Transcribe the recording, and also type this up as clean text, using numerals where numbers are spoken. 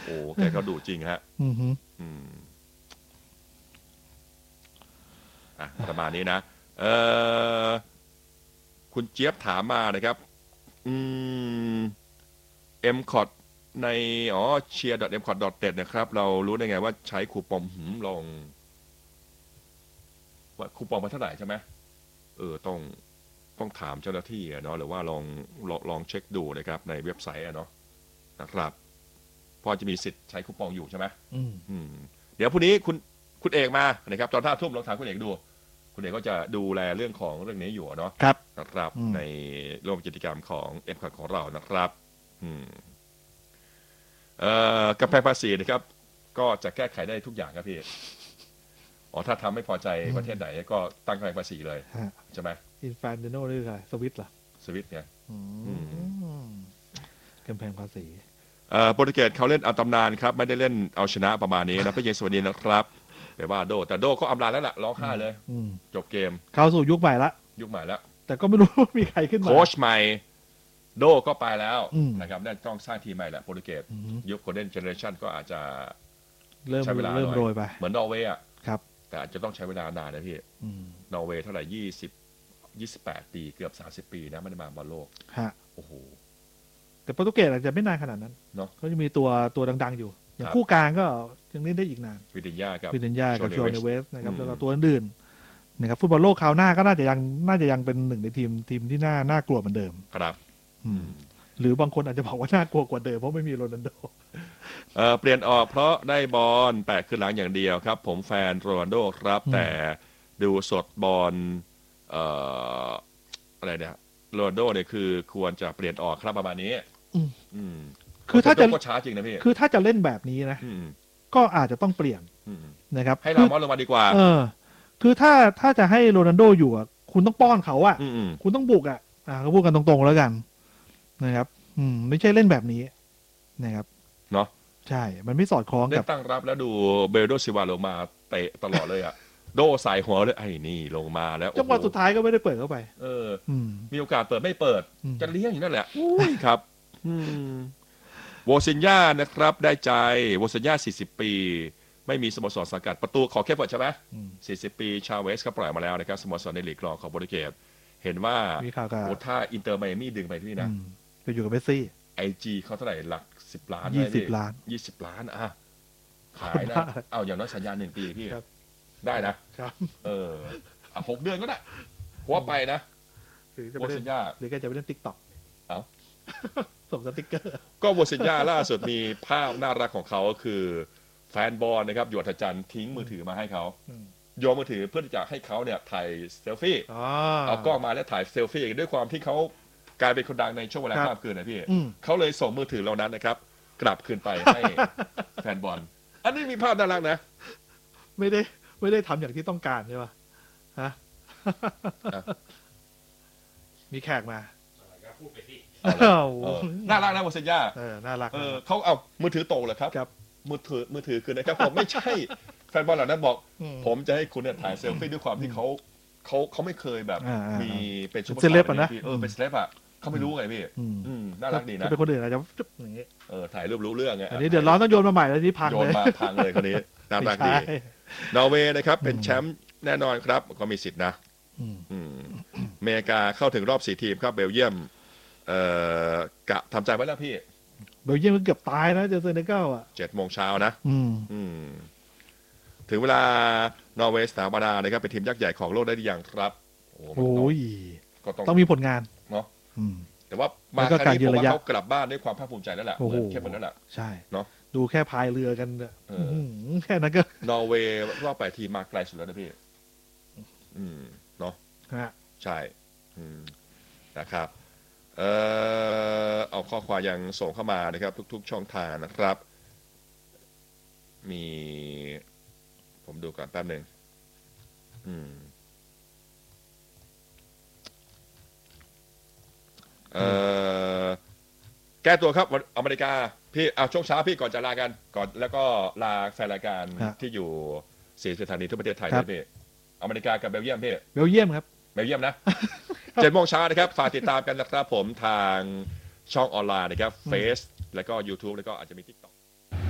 โอ้แกก็ดุจริงฮะอืมประมาณนี้นะคุณเจี๊ยบถามมานะครับMCOT ในcheer.mcot.net นะครับเรารู้ได้ไงว่าใช้คูปองลองว่าคูปองมาเท่าไหร่ใช่ไหมต้องถามเจ้าหน้าที่เนาะหรือว่าลองเช็คดูนะครับในเว็บไซต์เนาะนะครับพอจะมีสิทธิ์ใช้คูปองอยู่ใช่ไหมเดี๋ยวพรุ่งนี้คุณเอกมานะครับตอน5 ทุ่มลองถามคุณเอกดูคุณเอกก็จะดูแลเรื่องของเรื่องนี้อยู่เนาะนะครับในร่วมกิจกรรมของMCOTของเรานะครับกำแพงภาษีนะครับก็จะแก้ไขได้ทุกอย่างครับพี่ถ้าทำไม่พอใจประเทศไหนก็ตั้งกำแพงภาษีเลยใช่ไหมอินฟานเดโนหรืออะไรสวิตเหรอสวิตไงกำแพงภาษีโปรตุเกสเขาเล่นเอาตำนานครับไม่ได้เล่นเอาชนะประมาณนี้นะพี่เยสวัสดีนะครับแต่ว่าแต่โดเขาอำลาแล้วล่ะร้องไห้เลยจบเกมเข้าสู่ยุคใหม่ละแต่ก็ไม่รู้ว่ามีใครขึ้นมาโค้ชใหม่โดก็ไปแล้วนะครับน่าต้องสร้างทีมใหม่แหละโปรตุเกสยุคโกลเด้นเจเนอเรชั่นก็อาจจะใช้เวลาโรยไปเหมือนนอร์เวย์อ่ะครับแต่อาจจะต้องใช้เวลานานนะพี่นอร์เวย์เท่าไหร่28 ปีเกือบ30 ปีนะไม่ได้มาบอลโลกโอ้โหแต่โปรตุเกสอาจจะไม่นานขนาดนั้นเนาะเขาจะมีตัวดังๆอยู่อย่างคู่กลางก็ยังเล่นได้อีกนานวิดิญญากับโชเนเวสนะครับแล้วก็ตัวอื่นๆนะครับฟุตบอลโลกคราวหน้าก็น่าจะยังเป็นหนึ่งในทีมที่น่ากลัวเหมือนเดิมครับหรือบางคนอาจจะบอกว่าน่ากลัวกว่าเดิมเพราะไม่มีโรนัลโดเปลี่ยนออกเพราะได้บอลแปะขึ้นหลังอย่างเดียวครับผมแฟนโรนัลโดครับแต่ดูสดบอลอะไรเนี่ยโรนัลโดเนี่ยคือควรจะเปลี่ยนออกครับประมาณนี้คือถ้าจะช้าจริงนะพี่คือถ้าจะเล่นแบบนี้นะก็อาจจะต้องเปลี่ยนนะครับให้ลามอสลงมาดีกว่าคือถ้าจะให้โรนัลโดอยู่อ่ะคุณต้องป้อนเขาอ่ะคุณต้องบุกอ่ะก็พูดกันตรงๆแล้วกันนะครับไม่ใช่เล่นแบบนี้นะครับเนาะใช่มันไม่สอดคล้องกับตั้งรับแล้วดูเบลโดซิวาลงมาเตะตลอดเลยอ่ะโดใส่หัวเลยไอ้นี่ลงมาแล้วจังหวะสุดท้ายก็ไม่ได้เปิดเข้าไปมีโอกาสเปิดไม่เปิดจะเลี้ยงอย่างนั้นแหละครับโวซินญานะครับได้ใจโวซินญา40 ปีไม่มีสโมสรสังกัดประตูขอแค่เปิดใช่ไหม40 ปีชาเวสก็ปล่อยมาแล้วนะครับสโมสรในลีกรองของโปรตุเกสเห็นว่าถ้าอินเตอร์ไมอามี่ดึงไปที่นะไปอยู่กับเมสซี่ IG เขาเท่าไหร่หลัก10 ล้าน 20 ล้าน 20 ล้านขายนะเอาอย่างน้อยสัญญา1 ปีพี่ได้นะครับ6 เดือนก็ได้เพราะไปนะโวซินญาหรือแกจะไปเล่น TikTok ส่งสติ๊กเกอร์ก็โวซินญาล่าสุดมีภาพน่ารักของเขาคือแฟนบอลนะครับหยวนจันทิ้งมือถือมาให้เขาโยนมือถือเพื่อที่จะให้เขาเนี่ยถ่ายเซลฟี่เอากล้องมาแล้วถ่ายเซลฟี่ด้วยความที่เขากลายเป็นคนดังในช่วงเวลาข้ามคืนนะพี่เขาเลยส่งมือถือเหล่านั้นนะครับกลับคืนไปให้แฟนบอลอันนี้มีภาพน่ารักนะไม่ได้ทำอย่างที่ต้องการใช่ป่ะฮะมีแขกมาพูดไปสิน่ารักนะโวซินญาน่ารักเขาเอามือถือโตเลยครับมือถือคือนะครับผมไม่ใช่แฟนบอลเหล่านั้นบอกผมจะให้คุณเนี่ยถ่ายเซลฟี่ด้วยความที่เขาไม่เคยแบบมีเป็นเซเลบนะเป็นเซเลบเขาไม่รู้ไงพี่น่ารักดีนะเป็นคนอื่นอาจจะอย่างนี้ถ่ายรูปรู้เรื่องไงอันนี้เดี๋ยวร้อนต้องโยนมาใหม่แล้วนี่พังเลยโยนมาพังเลยคนนี้น่ารักดีนอร์เวย์นะครับเป็นแชมป์แน่นอนครับก็มีสิทธินะอเมริกาเข้าถึงรอบ4 ทีมครับเบลเยียมกะทำใจไว้แล้วพี่เบลเยียมเกือบตายนะเจอเซเนกัล 7 โมงเช้านะถึงเวลานอร์เวย์สถาปนานะครับเป็นทีมยักษ์ใหญ่ของโลกได้หรือยังครับโอ้ยต้องมีผลงานเนาะแต่ว่ามาครั้งนี้ผมว่าเขากลับบ้านด้วยความภาคภูมิใจแล้วแหละเข้มข้นแล้วแหละใช่เนาะดูแค่พายเรือกันแค่นั้นก็นอร์เวย์รอบ8 ทีมมาไกลสุดแล้วนะพี่เนาะใช่นะครับเอาข้อความยังส่งเข้ามานะครับทุกๆช่องทางนะครับมีผมดูก่อนแป๊บหนึ่งแก้ตัวครับอเมริกาพี่เอาช่วงเช้าพี่ก่อนจะลากันก่อนแล้วก็ลาแฟนรายการที่อยู่4 สถานีทั่วประเทศไทยพี่อเมริกากับเบลเยียมพี่เบลเยียมครับเบลเยียมนะ7 โมงเช้านะครับฝากติดตามกันนะครับผมทางช่องออนไลน์นะครับเฟซแล้วก็ YouTube แล้วก็อาจจะมี